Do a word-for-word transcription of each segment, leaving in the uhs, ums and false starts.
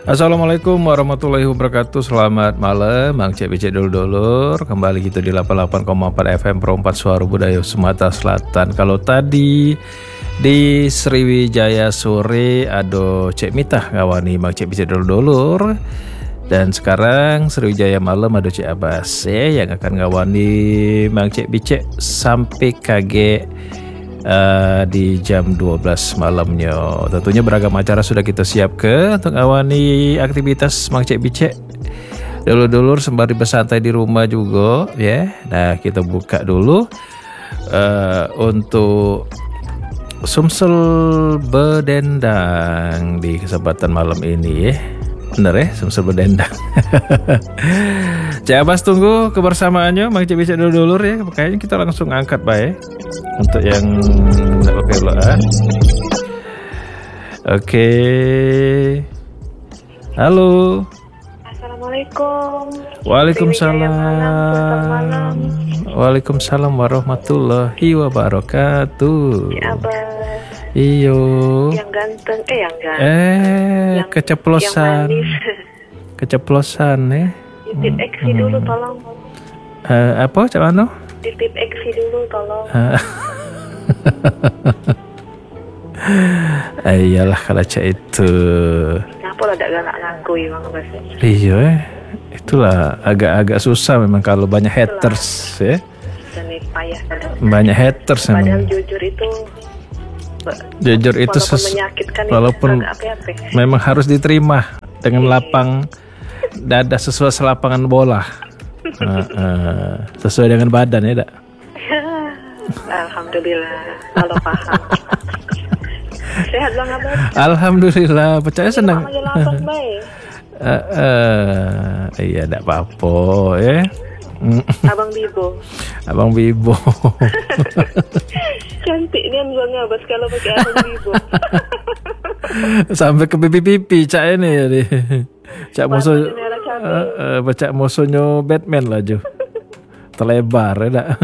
Assalamualaikum warahmatullahi wabarakatuh. Selamat malam Bang Cek Becek dulur-dulur. Kembali kita di delapan puluh delapan koma empat F M Perempat Suara Budaya Sumatera Selatan. Kalau tadi di Sriwijaya sore ado Cek Mitah ngawani Bang Cek Becek dulur-dulur. Dan sekarang Sriwijaya malam ada Cek Abbas ya, yang akan ngawani Bang Cek Becek sampai kage Uh, di jam dua belas malamnya. Tentunya beragam acara sudah kita siapkan untuk awani aktivitas Mang Cek Bicek dulur-dulur sembari bersantai di rumah juga ya. Nah, kita buka dulu uh, untuk Sumsel Bedendang di kesempatan malam ini ya. Bener ya, Sumsel Bedendang. Cek Abbas tunggu kebersamaannya Mang Cek Becek dulur-dulur ya. Kayaknya kita langsung angkat baik untuk yang dapat peloan. Oke. Halo. Assalamualaikum. Waalaikumsalam. Waalaikumsalam warahmatullahi wabarakatuh. Ya, Abang. Iyo. Yang ganteng, eh yang ganteng. Eh, yang, keceplosan. Yang keceplosan ya. Titip eksi hmm. dulu tolong. Uh, apa cak mano? Titip eksi dulu tolong. Eh, iyalah kalau cak itu. Kenapa lah tak galak ngakui Bang Abbas? Iya, eh. Itulah agak-agak susah memang kalau banyak haters ya. Dan payah. Banyak haters memang. Padahal jujur itu. Jujur itu walaupun ses- menyakitkan, walaupun apa-apa. Memang harus diterima dengan lapang dada sesuai selapangan bola. uh, uh, sesuai dengan badan ya, Dak? Alhamdulillah, kalau paham. Sehat Bang Abbas? Alhamdulillah, percaya senang. uh, uh, iya, tidak apa-apa ya. Abang Bibo. Abang Bibo. Cantik nih Bang Abbas kalau pakai Abang Bibo. Sampai ke pipi-pipi cak ini ya deh. Cak musuh uh, uh, baca musuhnya Batman lah Jo. Terlebar ya dak.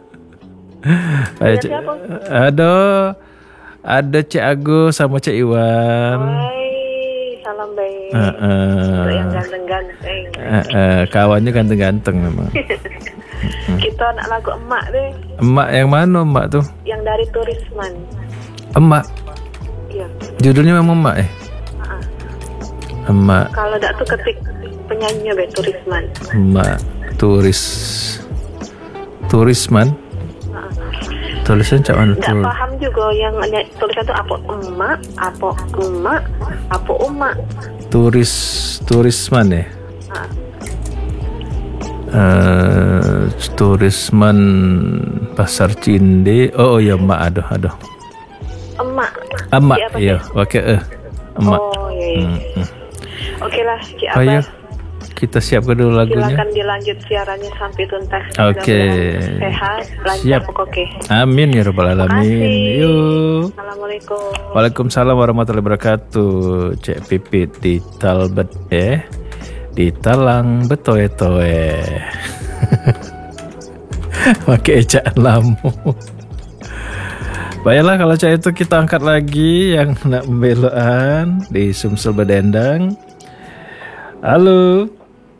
Kayak ada ada Cik Agus sama Cik Iwan. Hai, salam baik. Uh, uh, yang ganteng-ganteng. Uh, uh, kawannya ganteng-ganteng memang. Kita nak lagu emak deh. Emak yang mana emak tuh? Yang dari Turisman. Emak. Iya. Judulnya memang emak eh? Uh-uh. Emak. Kalau tak tuh ketik penyanyinya be Turisman. Emak turis. Turisman. Uh-uh. Tulisan cak mana tuh? Tak paham juga yang tulisan tuh apa emak, apa emak, apa umak. Turis turisman ya? Uh-uh. Uh, Turisman Pasar Cinde. Oh, oh ya emak aduh aduh. Emak. Emak iya, oke eh. Emak. Oh iya. iya. Hmm, hmm. Oke lah, Cik Abbas. Oh iya. Kita siapkan dulu lagunya. Silakan dilanjut siarannya sampai tuntas. Oke. Okay. Sehat, lancar, siap. Oke. Amin ya rabbal alamin. Yuk. Assalamualaikum. Waalaikumsalam warahmatullahi wabarakatuh. Cek Pipit di Talbet ya. Di Talang betoe-toe. Pakai ejaan lamu. Baiklah kalau cak itu kita angkat lagi yang nak membeloan di Sumsel Bedendang. Halo.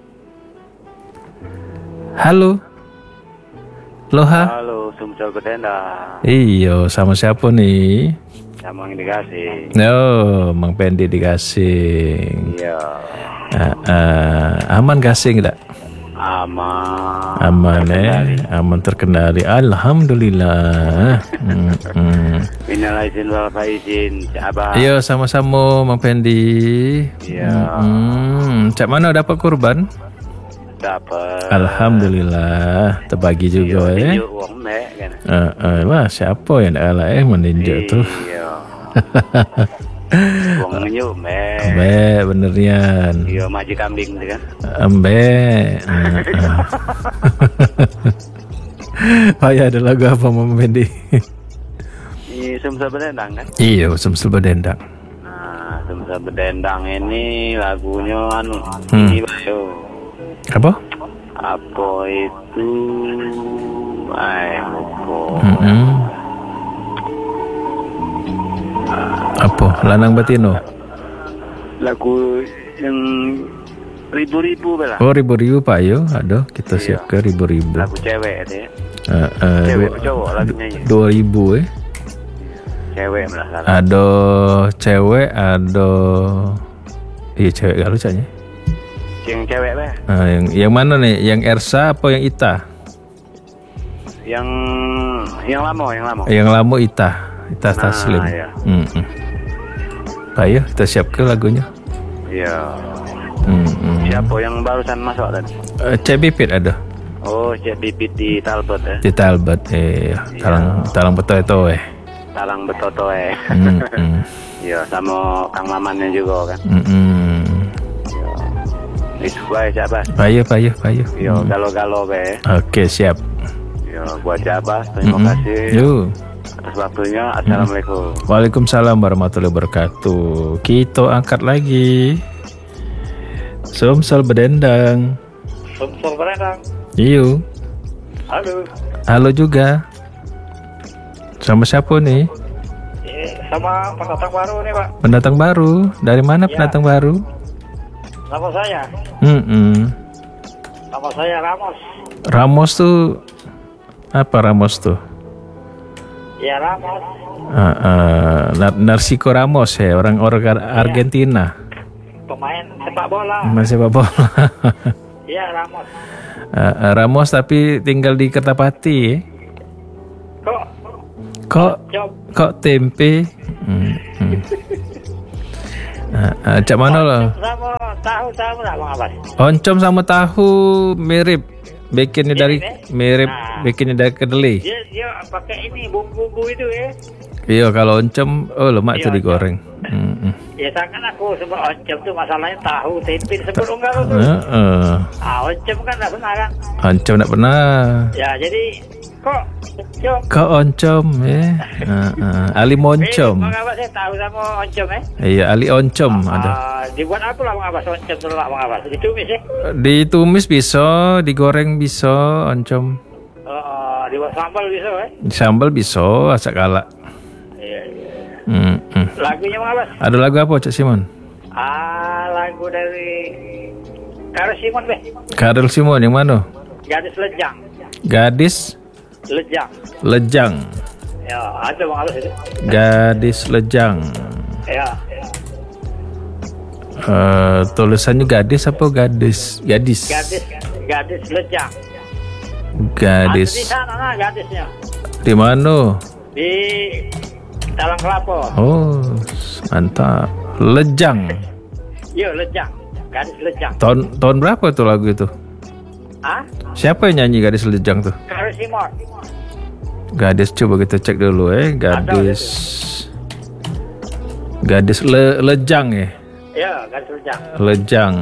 Halo. Loha. Halo, Sumsel Bedendang. Iyo, sama siapa nih? Sama yang dikasih. Oh, Mang Pendi dikasih. Iya. Uh, uh, aman gasing tak? Aman. Aman eh, aman terkendali. Alhamdulillah. mm, mm. Minal aizin wal faizin, Cak Abah. Iya, sama-sama Mang Pendi. Iya. Mm, Cak mana dapat kurban? Dapat. Alhamdulillah, terbagi juga ya. Iya, uang mek kan. Uh, uh, wah, siapa yang ala eh meninjau tuh? Iya. Uang nyuk mek. Be, benernya. Iya, maji kambing tu kan. Embe. Uh, uh. Oh ya, ada lagu apa Mang Pendi? Ini Sumsel Bedendang kan? Iya, Sumsel Bedendang. Nah, Sumsel Bedendang ini lagunya anu Hmm. ini bayo. Apa? Apa itu? Ay, lupa. Mm-mm. Apa? Lanang Batino? Lagu yang ribu-ribu bela. Oh ribu-ribu Pak Ayo, aduh kita Iya. siap ke ribu-ribu. Lagu cewek itu ya. Uh, uh, Cewek dua- cowok lagunya ya. dua ribu eh. Cewek malah salah. Aduh cewek, aduh. Iya cewek gak lucanya. Yang cewek beh. Nah, yang yang mana nih? Yang Ersa apa yang Ita? Yang yang lama, yang lama. Yang lama Ita, Ita Nah, Taslim. iya. Mm-mm. Pak Ayo, kita siap ke lagunya. Iya. Mm-mm. Siapa yang barusan masuk tadi? Eh, Cek Bipit ada. Oh, Cek Bipit di Talbot ya. Di Talbot, eh, talang talang betul itu eh. Talang Betoto eh. Mm-mm. Iya, sama Kang Mamannya juga kan. Mm-mm. Iya. Itu baik Cak Bas. Pak Ayo, Pak Ayo, Pak Ayo. Iya, Mm. galo-galo be. Oke siap. Iya, buat Cak Bas, terima Mm-mm. kasih Yuk. atas waktunya. Assalamualaikum. Waalaikumsalam warahmatullahi wabarakatuh. Kita angkat lagi. Somsel bedendang. Somsel berendang. Iyo. Halo. Halo juga. Sama siapa nih? Eh, sama pendatang baru nih Pak. Pendatang baru. Dari mana Ya. pendatang baru? Nama saya. Mm-mm. Nama saya Ramos. Ramos tuh apa Ramos tuh? Ya Ramos. Uh, uh, Nar- Narciso Ramos ya, orang-orang Argentina. Pemain sepak bola. Masih sepak bola. Iya Ramos. Uh, uh, Ramos tapi tinggal di Kertapati. Ya? Kok Kok job kok tempe? Hmm, hmm. Uh, uh, cak mana loh? sama tahu tahu nggak Bang Abbas? Oncom sama tahu mirip. Bikinnya dari Mirip, ya? mirip, Nah. bikinnya dari kedelai. Dia dia pakai ini bumbu-bumbu itu ya. Iya kalau oncom, oh lemak Iya, tuh digoreng. Hmm, hmm. Ya kan aku sebut oncom tuh masalahnya tahu tempe disebut enggak tuh. Heeh. Ah oncom kan nggak pernah kan? Oncom enggak pernah. Ya jadi kok oncom. Kok oncom ya? Heeh. Ali moncom. Eh, Bang Abbas saya tahu sama oncom ya. Iya, ali oncom ada. Ah, dibuat apa lah Bang Abbas oncom dulu lah Bang Abbas. Ditumis ya. Ditumis bisa, digoreng bisa, oncom. Oh, dibuat sambal bisa ya. Sambal bisa, asak kalak. Iya iya. Hmm, hmm. Lagunya Bang Abbas. Ada lagu apa Cak Simon? Ah lagu dari Karel Simon be. Karel Simon yang mana? Gadis Lejang. Gadis Lejang. Lejang. Ya, ada Bang Abbas itu. Gadis Lejang. Ya. Eh, tulisannya gadis apa gadis? Gadis. Gadis Gadis Lejang. Gadis. Ada di sana nah gadisnya. Di mana? Di Talang Kelapa. Oh, mantap. Lejang. Iya, Lejang. Gadis Lejang. Tahun tahun berapa tuh lagu itu? Ah? Siapa yang nyanyi Gadis Lejang tuh? Karel Simon. Gadis coba kita cek dulu eh. Gadis. Gadis le, Lejang ya. Iya, Gadis Lejang. Lejang.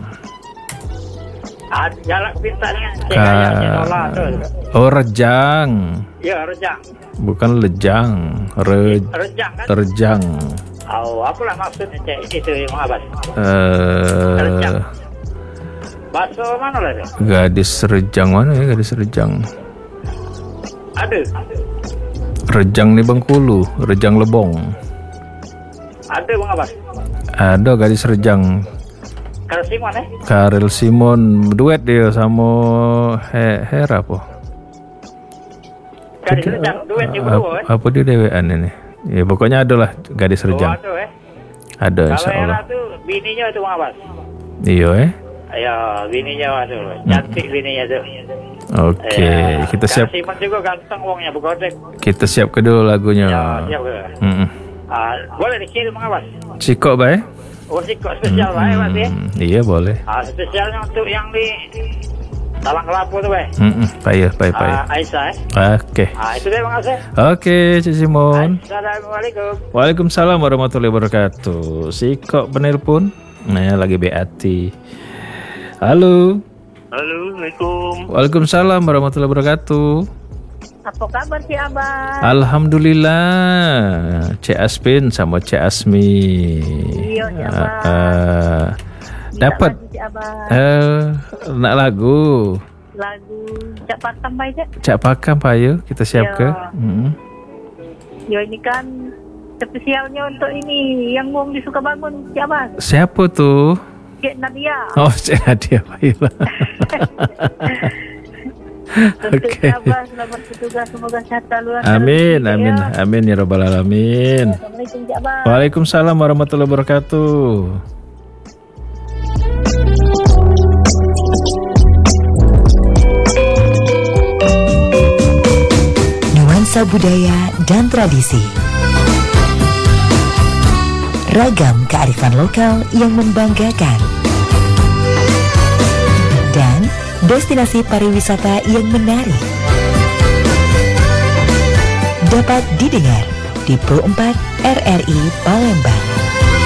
Ada galak bintangnya. Ka- Cekaya Cenola tuh. Oh, Rejang. Iya, Rejang. Bukan Lejang. Re, Rejang kan? Terjang. Oh, apalah maksudnya cek itu yang Abbas. Eh, Rejang. Bakso mana lah itu? Gadis Rejang mana ya? Gadis Rejang. Ada. Rejang nih Bengkulu, Rejang Lebong. Ada Bang Abbas. Ada Gadis Rejang. Karel Simon eh? Karel Simon duet dia sama He, Hera apa? Gadis Rejang, duet di berdua eh? Apa, apa dia dewean ini? Ya pokoknya ada lah Gadis Oh, Rejang. ada eh? Ada Kalau insya Era Allah. tuh bininya itu Bang Abbas. Iya eh. Ya, bininya tuh. Cantik bininya tuh. Oke, Ya, kita siap. Karel Simon juga ganteng wongnya bergodek. Kita siap ke dulu lagunya. Ya, siap ke. Mm-mm. Ah, boleh dikirim Bang Abbas. Ciko bae? Oh, sih kok spesial bae Mas ya. Hmm, iya boleh. Ah, spesialnya untuk yang di Talang Kelapa tuh bae. Mm-mm. Payah, payah, payah. Ah, Aisyah eh. Oke. Ah, itu deh Bang Abbas. Oke, Cik Simon. Assalamualaikum. Waalaikumsalam warahmatullahi wabarakatuh. Si kok penelpon? Nah, lagi B A T. Halo. Halo, Assalamualaikum. Waalaikumsalam warahmatullahi wabarakatuh. Apa kabar Ci Abah? Alhamdulillah. Cik Aspin sama Cik Asmi. Iya, Ci Abah. Ah, ah. Dapat Ci Abah. eh nak lagu. Lagu Cak Patam baik Cak. Cak Pakam Pak Ayu, kita siap Ya. ke? Hmm. Yo ini kan spesialnya untuk ini yang Wong disuka bangun Ci Abah. Siapa tuh? Cik Nadia. Oh, Cik Nadia Faila. Oke. Sabar, selamat bertugas, semoga sehat selalu. Amin, amin, amin ya rabbal alamin. Assalamualaikum, Cik Abang. Waalaikumsalam warahmatullahi wabarakatuh. Nuansa budaya dan tradisi. Ragam kearifan lokal yang membanggakan. Dan destinasi pariwisata yang menarik. Dapat didengar di Pro empat R R I Palembang.